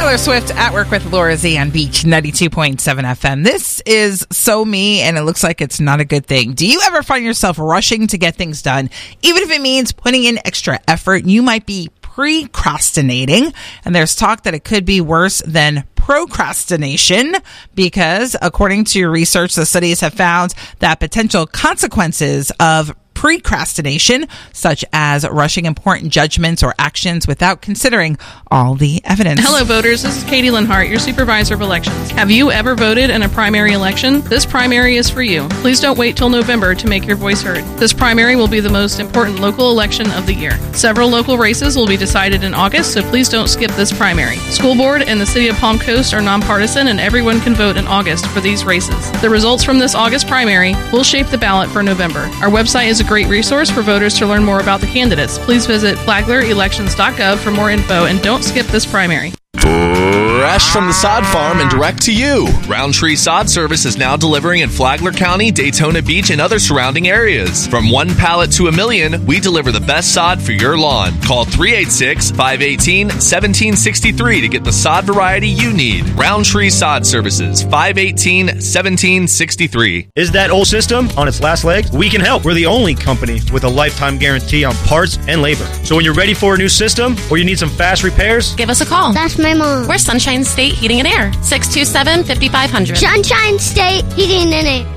Taylor Swift at work with Laura Z on Beach 92.7 FM. This is so me, and it looks like it's not a good thing. Do you ever find yourself rushing to get things done? Even if it means putting in extra effort, you might be procrastinating, and there's talk that it could be worse than procrastination because, according to research, the studies have found that potential consequences of procrastination, such as rushing important judgments or actions without considering all the evidence. Hello, voters. This is Katie Linhart, your supervisor of elections. Have you ever voted in a primary election? This primary is for you. Please don't wait till November to make your voice heard. This primary will be the most important local election of the year. Several local races will be decided in August, so please don't skip this primary. School board and the city of Palm Coast are nonpartisan, and everyone can vote in August for these races. The results from this August primary will shape the ballot for November. Our website is a great resource for voters to learn more about the candidates. Please visit flaglerelections.gov for more info, and don't skip this primary. Fresh from the sod farm and direct to you. Roundtree Sod Service is now delivering in Flagler County, Daytona Beach, and other surrounding areas. From one pallet to a million, we deliver the best sod for your lawn. Call 386-518-1763 to get the sod variety you need. Roundtree Sod Services, 518-1763. Is that old system on its last legs? We can help. We're the only company with a lifetime guarantee on parts and labor. So when you're ready for a new system or you need some fast repairs, give us a call. That's my mom. We're Sunshine State Heating and Air, 627-5500. Sunshine State Heating and Air.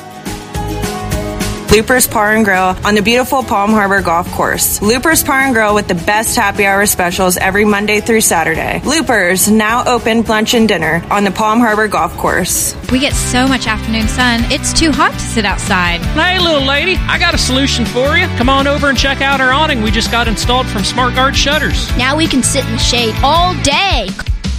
Loopers Bar and Grill on the beautiful Palm Harbor Golf Course. Loopers Bar and Grill with the best happy hour specials every Monday through Saturday. Loopers, now open lunch and dinner on the Palm Harbor Golf Course. We get so much afternoon sun, it's too hot to sit outside. Hey, little lady, I got a solution for you. Come on over and check out our awning we just got installed from SmartGuard Shutters. Now we can sit in the shade all day.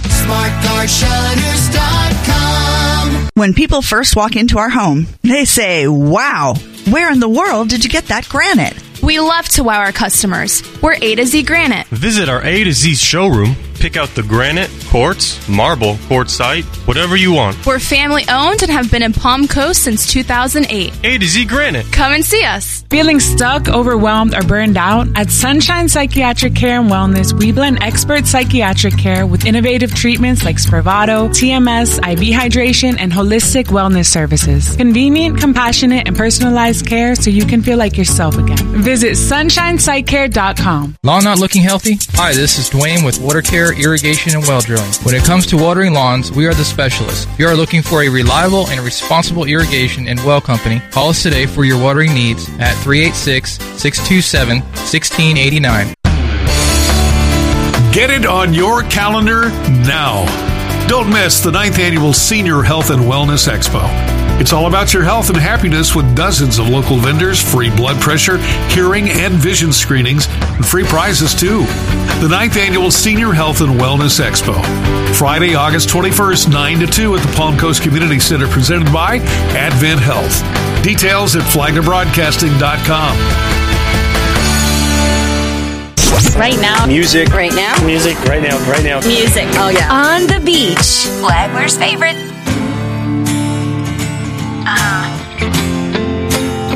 SmartGuardShutters.com. When people first walk into our home, they say, wow, where in the world did you get that granite? We love to wow our customers. We're A to Z Granite. Visit our A to Z showroom. Pick out the granite, quartz, marble, quartzite, whatever you want. We're family owned and have been in Palm Coast since 2008. A to Z Granite. Come and see us. Feeling stuck, overwhelmed, or burned out? At Sunshine Psychiatric Care and Wellness, we blend expert psychiatric care with innovative treatments like Spravato, TMS, IV hydration, and holistic wellness services. Convenient, compassionate, and personalized care so you can feel like yourself again. Visit sunshinepsychcare.com. Lawn not looking healthy? Hi, this is Dwayne with Water Care, Irrigation, and Well Drilling. When it comes to watering lawns, we are the specialists. If you are looking for a reliable and responsible irrigation and well company, call us today for your watering needs at 386-627-1689. Get it on your calendar now. Don't miss the 9th Annual Senior Health and Wellness Expo. It's all about your health and happiness with dozens of local vendors, free blood pressure, hearing, and vision screenings, and free prizes too. The 9th Annual Senior Health and Wellness Expo. Friday, August 21st, 9 to 2 at the Palm Coast Community Center, presented by Advent Health. Details at flaglerbroadcasting.com. Right now. music. Right now. Music. Right now. Right now. Music. Oh, yeah. On the beach. Flagler's favorite.